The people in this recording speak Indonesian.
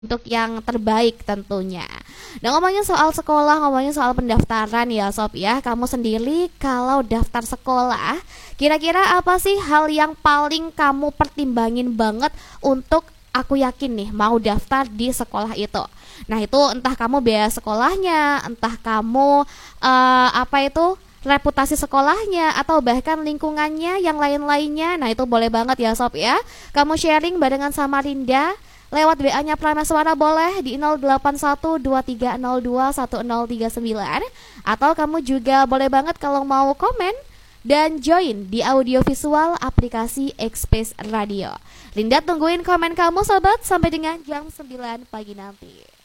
untuk yang terbaik tentunya. Nah, ngomongin soal sekolah, ngomongin soal pendaftaran ya Sob ya, kamu sendiri kalau daftar sekolah, kira-kira apa sih hal yang paling kamu pertimbangin banget untuk aku yakin nih mau daftar di sekolah itu? Nah, itu entah kamu biaya sekolahnya, entah kamu apa itu reputasi sekolahnya atau bahkan lingkungannya yang lain-lainnya. Nah, itu boleh banget ya Sob ya. Kamu sharing barengan sama Rinda lewat WA-nya Prameswara boleh di 081230211039, atau kamu juga boleh banget kalau mau komen dan join di audio visual aplikasi Xspace Radio. Linda tungguin komen kamu sobat sampai dengan jam 9 pagi nanti.